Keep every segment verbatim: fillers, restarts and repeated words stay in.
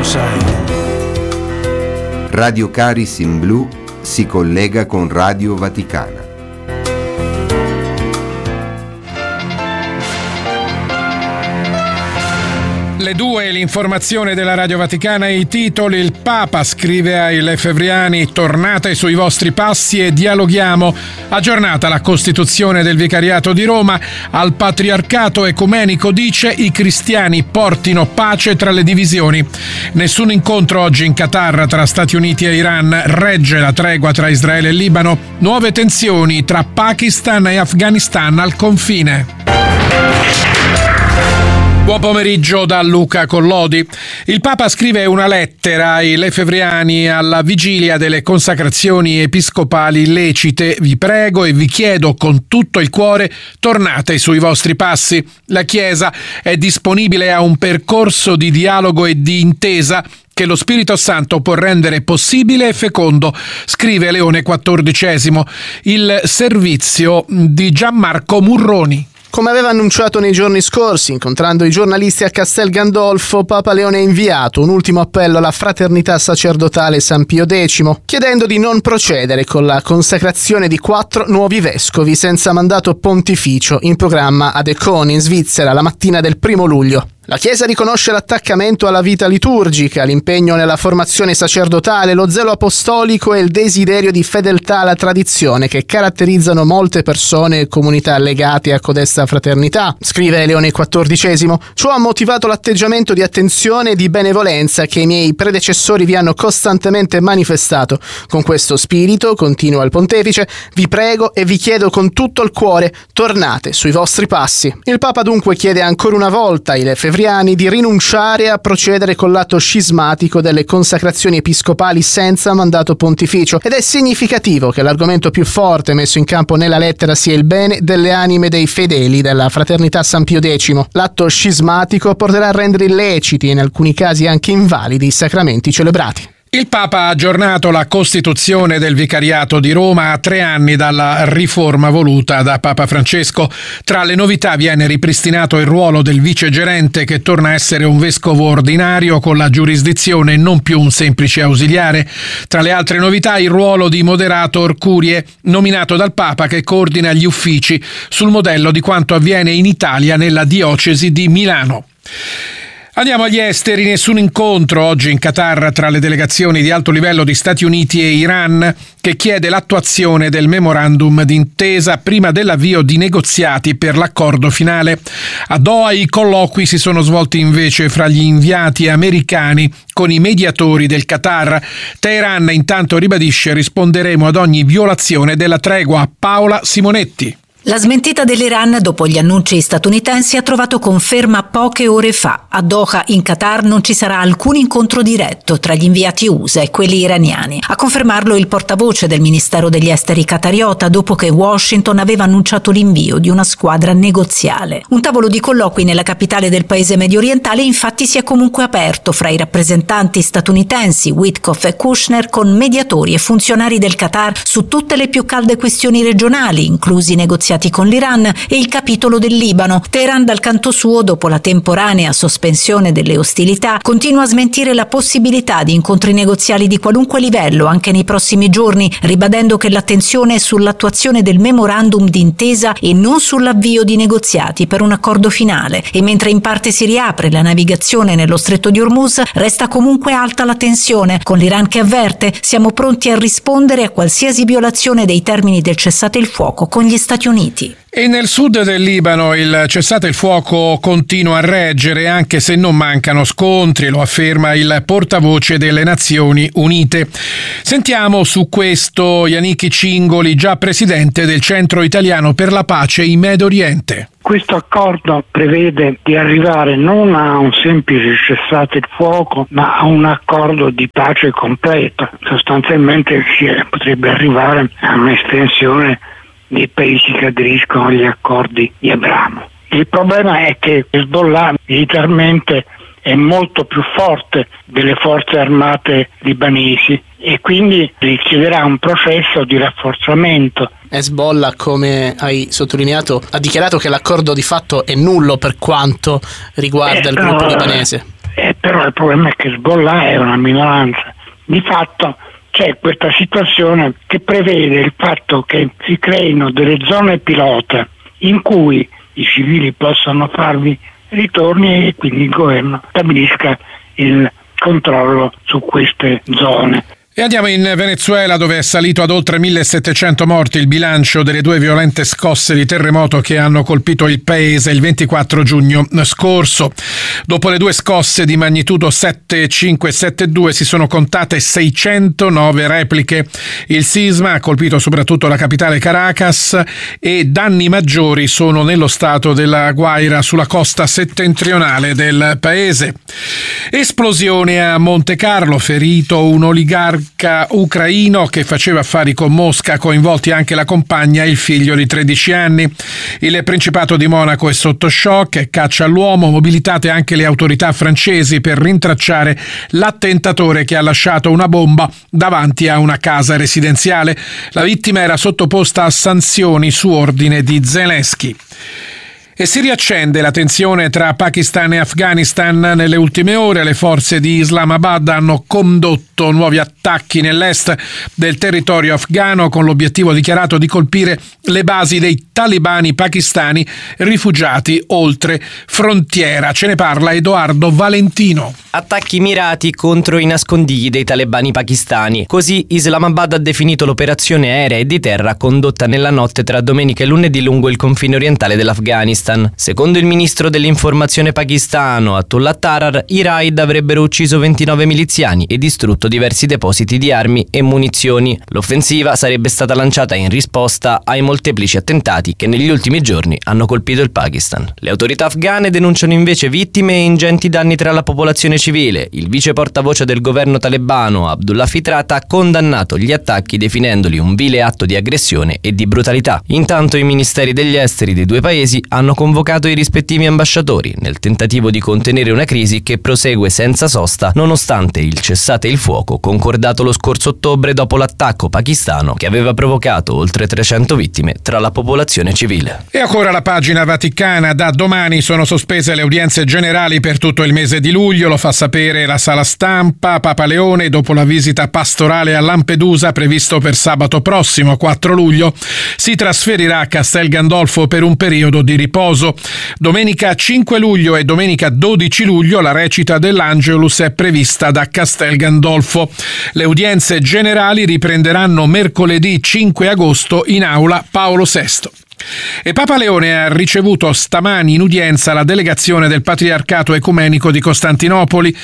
lo sai. Radio Caris in Blu si collega con Radio Vaticana. Le due, l'informazione della Radio Vaticana e i titoli. Il Papa scrive ai Lefebvriani: tornate sui vostri passi e dialoghiamo. Aggiornata la Costituzione del Vicariato di Roma. Al Patriarcato Ecumenico dice: i cristiani portino pace tra le divisioni. Nessun incontro oggi in Qatar tra Stati Uniti e Iran. Regge la tregua tra Israele e Libano. Nuove tensioni tra Pakistan e Afghanistan al confine. Buon pomeriggio da Luca Collodi. Il Papa scrive una lettera ai Lefebvriani alla vigilia delle consacrazioni episcopali lecite. Vi prego e vi chiedo con tutto il cuore, tornate sui vostri passi. La Chiesa è disponibile a un percorso di dialogo e di intesa che lo Spirito Santo può rendere possibile e fecondo, scrive Leone quattordicesimo. Il servizio di Gianmarco Murroni. Come aveva annunciato nei giorni scorsi, incontrando i giornalisti a Castel Gandolfo, Papa Leone ha inviato un ultimo appello alla fraternità sacerdotale San Pio X, chiedendo di non procedere con la consacrazione di quattro nuovi vescovi senza mandato pontificio in programma ad Econi, in Svizzera, la mattina del primo luglio. La Chiesa riconosce l'attaccamento alla vita liturgica, l'impegno nella formazione sacerdotale, lo zelo apostolico e il desiderio di fedeltà alla tradizione che caratterizzano molte persone e comunità legate a codesta fraternità, scrive Leone quattordicesimo. Ciò ha motivato l'atteggiamento di attenzione e di benevolenza che i miei predecessori vi hanno costantemente manifestato. Con questo spirito, continua il pontefice, vi prego e vi chiedo con tutto il cuore, tornate sui vostri passi. Il Papa dunque chiede ancora una volta ai Lefebvriani di rinunciare a procedere con l'atto scismatico delle consacrazioni episcopali senza mandato pontificio, ed è significativo che l'argomento più forte messo in campo nella lettera sia il bene delle anime dei fedeli della fraternità San Pio X. L'atto scismatico porterà a rendere illeciti e in alcuni casi anche invalidi i sacramenti celebrati. Il Papa ha aggiornato la Costituzione del Vicariato di Roma a tre anni dalla riforma voluta da Papa Francesco. Tra le novità viene ripristinato il ruolo del vicegerente, che torna a essere un vescovo ordinario con la giurisdizione, non più un semplice ausiliare. Tra le altre novità il ruolo di moderator curie, nominato dal Papa, che coordina gli uffici sul modello di quanto avviene in Italia nella diocesi di Milano. Andiamo agli esteri. Nessun incontro oggi in Qatar tra le delegazioni di alto livello di Stati Uniti e Iran, che chiede l'attuazione del memorandum d'intesa prima dell'avvio di negoziati per l'accordo finale. A Doha i colloqui si sono svolti invece fra gli inviati americani con i mediatori del Qatar. Teheran intanto ribadisce: risponderemo ad ogni violazione della tregua. Paola Simonetti. La smentita dell'Iran dopo gli annunci statunitensi ha trovato conferma poche ore fa. A Doha, in Qatar, non ci sarà alcun incontro diretto tra gli inviati U S A e quelli iraniani. A confermarlo il portavoce del Ministero degli Esteri qatariota, dopo che Washington aveva annunciato l'invio di una squadra negoziale. Un tavolo di colloqui nella capitale del paese mediorientale infatti si è comunque aperto fra i rappresentanti statunitensi Witkoff e Kushner, con mediatori e funzionari del Qatar su tutte le più calde questioni regionali, inclusi negoziati con l'Iran e il capitolo del Libano. Teheran, dal canto suo, dopo la temporanea sospensione delle ostilità, continua a smentire la possibilità di incontri negoziali di qualunque livello anche nei prossimi giorni, ribadendo che l'attenzione è sull'attuazione del memorandum d'intesa e non sull'avvio di negoziati per un accordo finale. E mentre in parte si riapre la navigazione nello stretto di Hormuz, resta comunque alta la tensione, con l'Iran che avverte: siamo pronti a rispondere a qualsiasi violazione dei termini del cessate il fuoco con gli Stati Uniti. E nel sud del Libano il cessate il fuoco continua a reggere, anche se non mancano scontri, lo afferma il portavoce delle Nazioni Unite. Sentiamo su questo Yannick Cingoli, già presidente del Centro Italiano per la Pace in Medio Oriente. Questo accordo prevede di arrivare non a un semplice cessate il fuoco, ma a un accordo di pace completo. Sostanzialmente si potrebbe arrivare a un'estensione dei paesi che aderiscono agli accordi di Abramo. Il problema è che Hezbollah militarmente è molto più forte delle forze armate libanesi e quindi richiederà un processo di rafforzamento. Hezbollah, come hai sottolineato, ha dichiarato che l'accordo di fatto è nullo per quanto riguarda eh, il gruppo no, libanese. È però il problema è che Hezbollah è una minoranza. Di fatto c'è questa situazione che prevede il fatto che si creino delle zone pilota in cui i civili possano farvi ritorni e quindi il governo stabilisca il controllo su queste zone. E andiamo in Venezuela, dove è salito ad oltre millesettecento morti il bilancio delle due violente scosse di terremoto che hanno colpito il paese il ventiquattro giugno scorso. Dopo le due scosse di magnitudo sette virgola cinque e sette virgola due si sono contate seicentonove repliche. Il sisma ha colpito soprattutto la capitale Caracas e danni maggiori sono nello stato della Guaira, sulla costa settentrionale del paese. Esplosione a Monte Carlo, ferito un oligarca ucraino che faceva affari con Mosca, coinvolti anche la compagna e il figlio di tredici anni. Il Principato di Monaco è sotto shock, caccia all'uomo, mobilitate anche le autorità francesi per rintracciare l'attentatore che ha lasciato una bomba davanti a una casa residenziale. La vittima era sottoposta a sanzioni su ordine di Zelensky. E si riaccende la tensione tra Pakistan e Afghanistan. Nelle ultime ore le forze di Islamabad hanno condotto nuovi attacchi nell'est del territorio afghano con l'obiettivo dichiarato di colpire le basi dei talebani pakistani rifugiati oltre frontiera. Ce ne parla Edoardo Valentino. Attacchi mirati contro i nascondigli dei talebani pakistani. Così Islamabad ha definito l'operazione aerea e di terra condotta nella notte tra domenica e lunedì lungo il confine orientale dell'Afghanistan. Secondo il ministro dell'informazione pakistano Atullah Tarar, i raid avrebbero ucciso ventinove miliziani e distrutto diversi depositi di armi e munizioni. L'offensiva sarebbe stata lanciata in risposta ai molteplici attentati che negli ultimi giorni hanno colpito il Pakistan. Le autorità afghane denunciano invece vittime e ingenti danni tra la popolazione civile. Il vice portavoce del governo talebano Abdullah Fitrat ha condannato gli attacchi definendoli un vile atto di aggressione e di brutalità. Intanto i ministeri degli esteri dei due paesi hanno convocato i rispettivi ambasciatori nel tentativo di contenere una crisi che prosegue senza sosta nonostante il cessate il fuoco concordato lo scorso ottobre dopo l'attacco pakistano che aveva provocato oltre trecento vittime tra la popolazione civile. E ancora la pagina vaticana. Da domani sono sospese le udienze generali per tutto il mese di luglio, lo fa sapere la sala stampa. Papa Leone, dopo la visita pastorale a Lampedusa previsto per sabato prossimo quattro luglio, si trasferirà a Castel Gandolfo per un periodo di riposo. Domenica cinque luglio e domenica dodici luglio la recita dell'Angelus è prevista da Castel Gandolfo. Le udienze generali riprenderanno mercoledì cinque agosto in aula Paolo sesto. E Papa Leone ha ricevuto stamani in udienza la delegazione del Patriarcato Ecumenico di Costantinopoli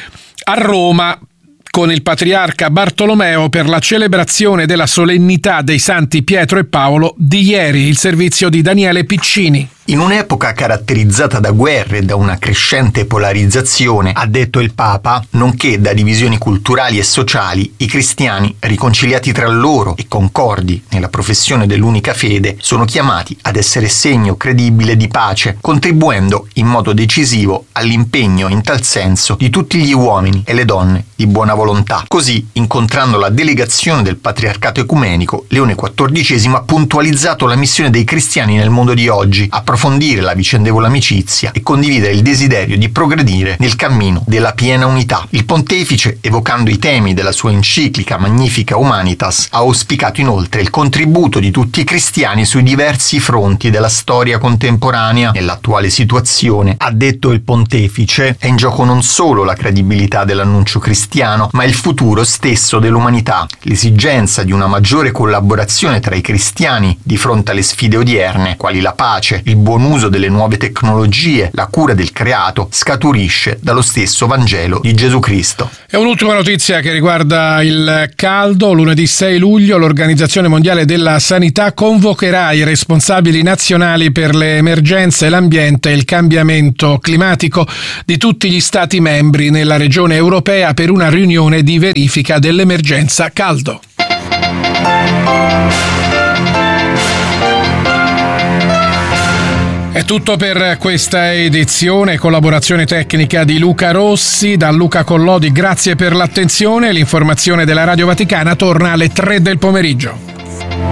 a Roma con il patriarca Bartolomeo per la celebrazione della solennità dei santi Pietro e Paolo di ieri. Il servizio di Daniele Piccini. In un'epoca caratterizzata da guerre e da una crescente polarizzazione, ha detto il Papa, nonché da divisioni culturali e sociali, i cristiani, riconciliati tra loro e concordi nella professione dell'unica fede, sono chiamati ad essere segno credibile di pace, contribuendo in modo decisivo all'impegno in tal senso di tutti gli uomini e le donne di buona volontà. Così, incontrando la delegazione del Patriarcato Ecumenico, Leone quattordicesimo ha puntualizzato la missione dei cristiani nel mondo di oggi, approfondire la vicendevole amicizia e condividere il desiderio di progredire nel cammino della piena unità. Il pontefice, evocando i temi della sua enciclica Magnifica Humanitas, ha auspicato inoltre il contributo di tutti i cristiani sui diversi fronti della storia contemporanea. Nell'attuale situazione, ha detto il pontefice, è in gioco non solo la credibilità dell'annuncio cristiano, ma il futuro stesso dell'umanità. L'esigenza di una maggiore collaborazione tra i cristiani di fronte alle sfide odierne, quali la pace, il buon uso delle nuove tecnologie, la cura del creato, scaturisce dallo stesso Vangelo di Gesù Cristo. E un'ultima notizia che riguarda il caldo. Lunedì sei luglio l'Organizzazione Mondiale della Sanità convocherà i responsabili nazionali per le emergenze, l'ambiente e il cambiamento climatico di tutti gli Stati membri nella regione europea per una riunione di verifica dell'emergenza caldo. È tutto per questa edizione, collaborazione tecnica di Luca Rossi, da Luca Collodi, grazie per l'attenzione. L'informazione della Radio Vaticana torna alle tre del pomeriggio.